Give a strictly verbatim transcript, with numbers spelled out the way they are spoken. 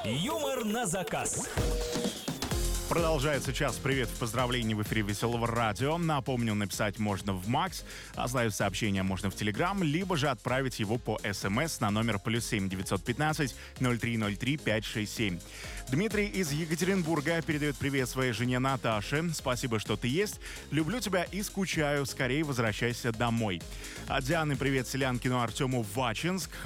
Юмор на заказ. Продолжается час привет в поздравлении в эфире Веселого радио. Напомню, написать можно в Макс, оставить сообщение можно в Телеграм, либо же отправить его по СМС на номер плюс семь девятьсот пятнадцать ноль три ноль три пять шесть семь. Дмитрий из Екатеринбурга передает привет своей жене Наташе. Спасибо, что ты есть. Люблю тебя и скучаю. Скорее возвращайся домой. От Дианы привет селянкину Артему в Ачинск.